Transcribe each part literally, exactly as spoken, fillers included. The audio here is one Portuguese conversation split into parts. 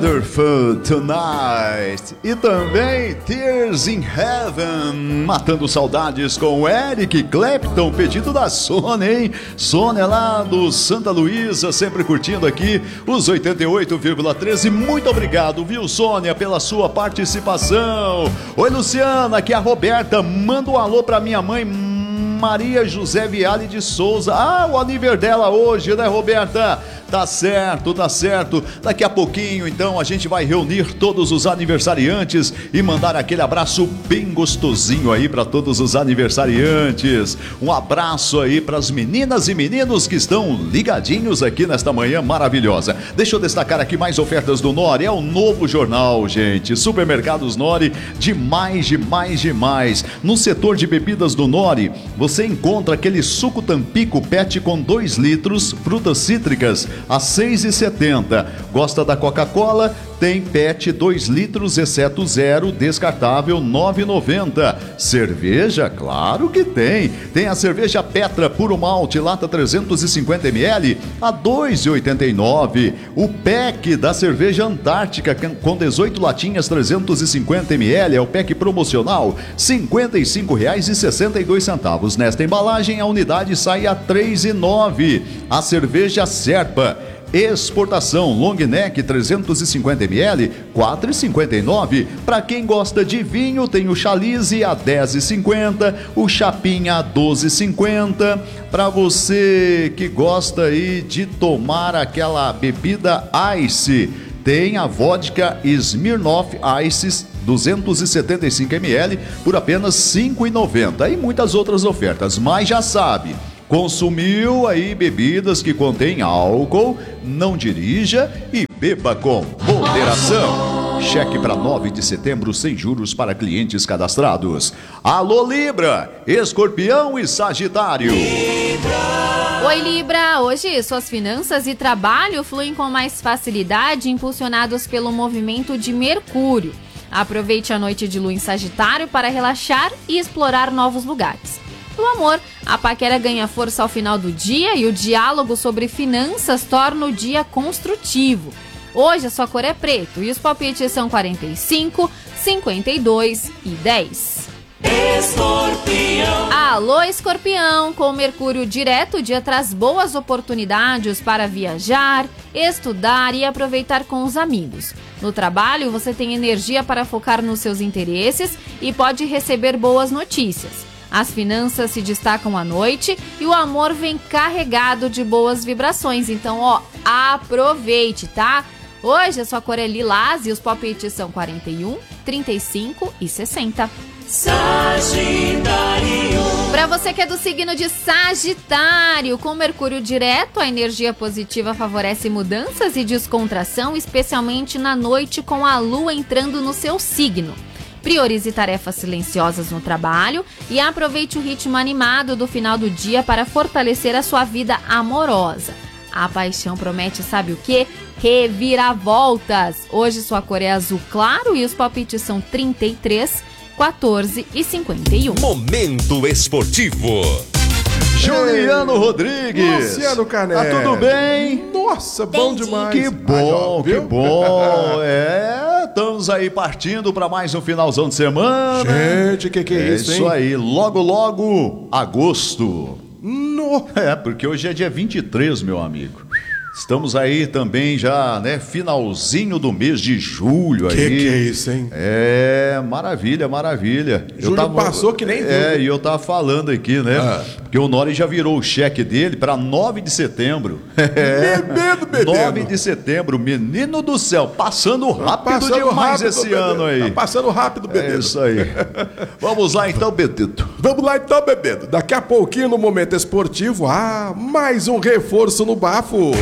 Wonderful Tonight e também Tears in Heaven, matando saudades com Eric Clapton, pedido da Sônia, hein? Sônia lá do Santa Luísa, sempre curtindo aqui os oitenta e oito vírgula treze. Muito obrigado, viu, Sônia, pela sua participação. Oi, Luciana, aqui é a Roberta, manda um alô pra minha mãe Maria José Viale de Souza. Ah, o aniversário dela hoje, né, Roberta? Tá certo, tá certo. Daqui a pouquinho, então, a gente vai reunir todos os aniversariantes e mandar aquele abraço bem gostosinho aí para todos os aniversariantes. Um abraço aí para as meninas e meninos que estão ligadinhos aqui nesta manhã maravilhosa. Deixa eu destacar aqui mais ofertas do Nori. É o novo jornal, gente. Supermercados Nori, demais, demais, demais. No setor de bebidas do Nori, você encontra aquele suco Tampico Pet com dois litros, frutas cítricas a seis reais e setenta centavos. Gosta da Coca-Cola? Tem Pet dois litros, exceto zero, descartável, nove reais e noventa centavos. Cerveja? Claro que tem. Tem a cerveja Petra Puro Malte, lata trezentos e cinquenta mililitros, a dois reais e oitenta e nove centavos. O pack da cerveja Antártica, com dezoito latinhas, trezentos e cinquenta mililitros, é o pack promocional, cinquenta e cinco reais e sessenta e dois centavos. Nesta embalagem, a unidade sai a três reais e nove centavos. A cerveja Serpa exportação long neck trezentos e cinquenta mililitros, quatro reais e cinquenta e nove centavos. Para quem gosta de vinho, tem o Chalice a dez reais e cinquenta centavos, o Chapinha a doze reais e cinquenta centavos. Para você que gosta aí de tomar aquela bebida ice, tem a vodka Smirnoff Ice duzentos e setenta e cinco mililitros por apenas cinco reais e noventa centavos. E muitas outras ofertas, mas já sabe, consumiu aí bebidas que contêm álcool, não dirija e beba com moderação. Cheque para nove de setembro sem juros para clientes cadastrados. Alô, Libra, Escorpião e Sagitário. Libra. Oi, Libra. Hoje suas finanças e trabalho fluem com mais facilidade, impulsionados pelo movimento de Mercúrio. Aproveite a noite de lua em Sagitário para relaxar e explorar novos lugares. No amor, a paquera ganha força ao final do dia e o diálogo sobre finanças torna o dia construtivo. Hoje a sua cor é preto e os palpites são quarenta e cinco, cinquenta e dois e dez. Escorpião. Alô, Escorpião! Com o Mercúrio direto, o dia traz boas oportunidades para viajar, estudar e aproveitar com os amigos. No trabalho, você tem energia para focar nos seus interesses e pode receber boas notícias. As finanças se destacam à noite e o amor vem carregado de boas vibrações. Então, ó, aproveite, tá? Hoje a sua cor é lilás e os palpites são quarenta e um, trinta e cinco e sessenta. Sagitário. Para você que é do signo de Sagitário, com Mercúrio direto, a energia positiva favorece mudanças e descontração, especialmente na noite com a lua entrando no seu signo. Priorize tarefas silenciosas no trabalho e aproveite o ritmo animado do final do dia para fortalecer a sua vida amorosa. A paixão promete, sabe o quê? Reviravoltas! Hoje sua cor é azul claro e os palpites são trinta e três, quatorze e cinquenta e um. Momento esportivo. Juliano Rodrigues. Luciano Canela. Tá tudo bem? Nossa, bom Entendi. demais. Que bom, Aí, ó, que bom. É, estamos aí partindo para mais um finalzão de semana. Gente, que que é, É isso, isso hein? aí, logo, logo, agosto. No... É, porque hoje é dia vinte e três, meu amigo. Estamos aí também já, né, finalzinho do mês de julho aí. Que que é isso, hein? É, maravilha, maravilha. Julho passou que nem viu. É, e eu tava falando aqui, né, Ah. porque o Nori já virou o cheque dele para nove de setembro. É, Bebendo, bebendo. nove de setembro, menino do céu, passando rápido Passando demais rápido, esse bebendo. ano aí. Tá passando rápido, É bebendo. isso aí. Vamos lá então, Betito. Vamos lá então, bebendo. Daqui a pouquinho, no Momento Esportivo, ah, mais um reforço no bafo.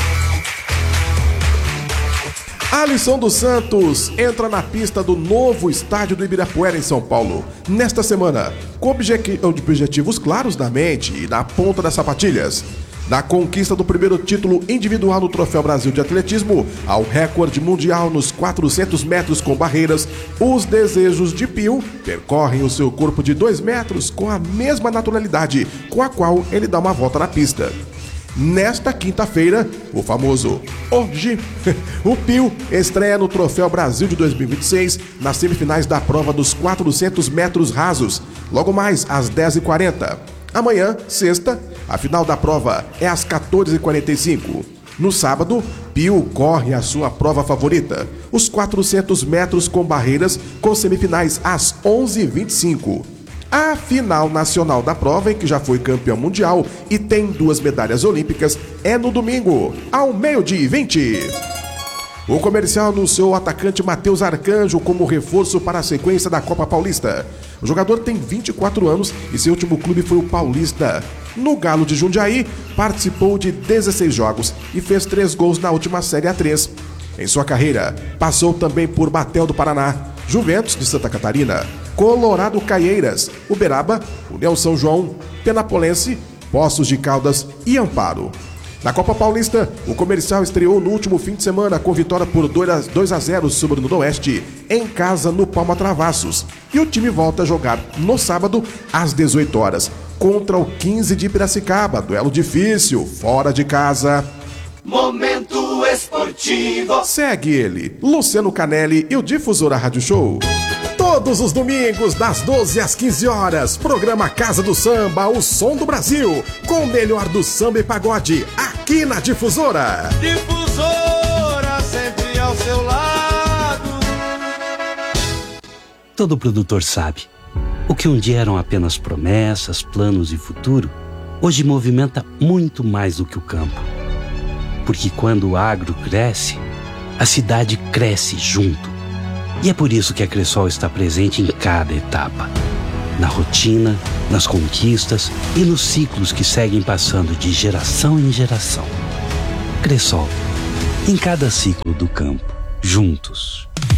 Alisson dos Santos entra na pista do novo estádio do Ibirapuera, em São Paulo, nesta semana, com obje- objetivos claros na mente e na ponta das sapatilhas. Da conquista do primeiro título individual no Troféu Brasil de Atletismo ao recorde mundial nos quatrocentos metros com barreiras, os desejos de Pio percorrem o seu corpo de dois metros com a mesma naturalidade com a qual ele dá uma volta na pista. Nesta quinta-feira, o famoso hoje, o Pio estreia no Troféu Brasil de dois mil e vinte e seis nas semifinais da prova dos quatrocentos metros rasos, logo mais às dez e quarenta. Amanhã, sexta, a final da prova é às quatorze e quarenta e cinco. No sábado, Pio corre a sua prova favorita, os quatrocentos metros com barreiras, com semifinais às onze e vinte e cinco. A final nacional da prova, em que já foi campeão mundial e tem duas medalhas olímpicas, é no domingo, ao meio-dia e vinte. O comercial anunciou o atacante Matheus Arcanjo como reforço para a sequência da Copa Paulista. O jogador tem vinte e quatro anos e seu último clube foi o Paulista. No Galo de Jundiaí, participou de dezesseis jogos e fez três gols na última Série A três. Em sua carreira, passou também por Batel do Paraná, Juventus de Santa Catarina, Colorado Caieiras, Uberaba, União São João, Penapolense, Poços de Caldas e Amparo. Na Copa Paulista, o comercial estreou no último fim de semana com vitória por dois a zero sobre o Noroeste, em casa no Palma Travassos. E o time volta a jogar no sábado, às dezoito horas, contra o quinze de Piracicaba. Duelo difícil, fora de casa. Momento Esportivo. Segue ele, Luciano Canelli e o Difusora Rádio Show. Todos os domingos, das doze às quinze horas, programa Casa do Samba, o som do Brasil, com o melhor do samba e pagode, aqui na Difusora. Difusora, sempre ao seu lado. Todo produtor sabe, o que um dia eram apenas promessas, planos e futuro, hoje movimenta muito mais do que o campo. Porque quando o agro cresce, a cidade cresce junto. E é por isso que a Cressol está presente em cada etapa. Na rotina, nas conquistas e nos ciclos que seguem passando de geração em geração. Cressol, em cada ciclo do campo, juntos.